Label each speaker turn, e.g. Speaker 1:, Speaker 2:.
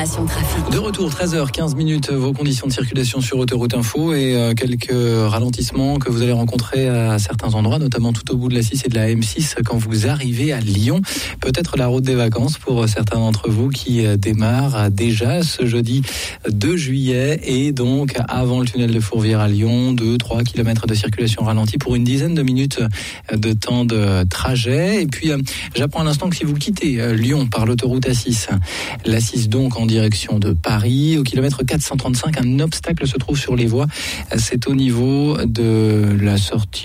Speaker 1: information trafic.
Speaker 2: De retour, 13h15, vos conditions de circulation sur Autoroute Info et quelques ralentissements que vous allez rencontrer à certains endroits, notamment tout au bout de la 6 et de la M6 quand vous arrivez à Lyon. Peut-être la route des vacances pour certains d'entre vous qui démarre déjà ce jeudi 2 juillet et donc avant le tunnel de Fourvière à Lyon, 2-3 km de circulation ralentie pour une dizaine de minutes de temps de trajet. Et puis j'apprends à l'instant que si vous quittez Lyon par l'autoroute A6, l'A6 donc en direction de Paris, au kilomètre 435, un obstacle se trouve sur les voies. C'est au niveau de la sortie